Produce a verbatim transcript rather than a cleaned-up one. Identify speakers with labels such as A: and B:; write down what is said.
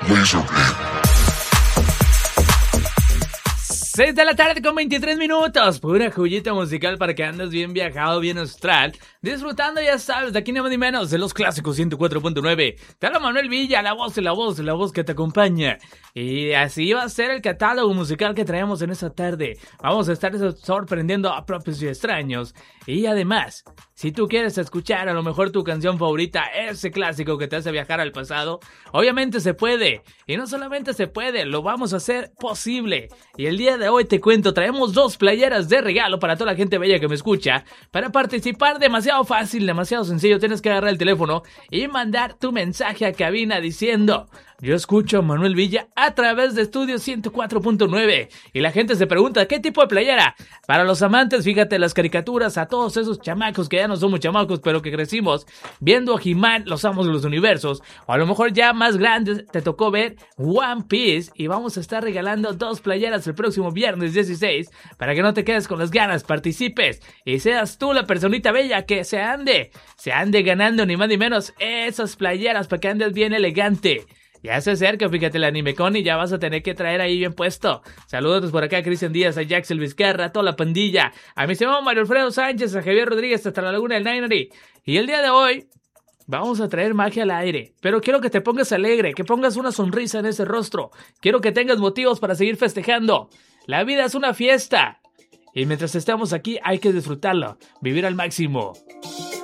A: seis de la tarde con veintitrés minutos. Pura joyita musical para que andes bien viajado, bien austral. Disfrutando, ya sabes, de aquí ni más ni menos de los clásicos ciento cuatro punto nueve. Te habla Manuel Villa, la voz y la voz, la voz que te acompaña. Y así va a ser el catálogo musical que traemos en esta tarde. Vamos a estar sorprendiendo a propios y extraños. Y además, si tú quieres escuchar a lo mejor tu canción favorita, ese clásico que te hace viajar al pasado, obviamente se puede. Y no solamente se puede, lo vamos a hacer posible. Y el día de hoy te cuento, traemos dos playeras de regalo para toda la gente bella que me escucha. Para participar, demasiado fácil, demasiado sencillo. Tienes que agarrar el teléfono y mandar tu mensaje a cabina diciendo: yo escucho a Manuel Villa a través de Estudio ciento cuatro punto nueve. Y la gente se pregunta, ¿qué tipo de playera? Para los amantes, fíjate, las caricaturas, a todos esos chamacos que ya no somos chamacos, pero que crecimos viendo a He-Man, los amos de los universos. O a lo mejor ya más grandes te tocó ver One Piece. Y vamos a estar regalando dos playeras el próximo viernes dieciséis. Para que no te quedes con las ganas, participes. Y seas tú la personita bella que se ande, se ande ganando ni más ni menos esas playeras para que andes bien elegante. Ya se acerca, fíjate, el AnimeCon y ya vas a tener que traer ahí bien puesto. Saludos por acá a Cristian Díaz, a Jaxel Vizcarra, a toda la pandilla, a mi estimado Mario Alfredo Sánchez, a Javier Rodríguez, hasta la Laguna del Ninety. Y el día de hoy vamos a traer magia al aire, pero quiero que te pongas alegre, que pongas una sonrisa en ese rostro. Quiero que tengas motivos para seguir festejando. La vida es una fiesta y mientras estamos aquí hay que disfrutarlo, vivir al máximo.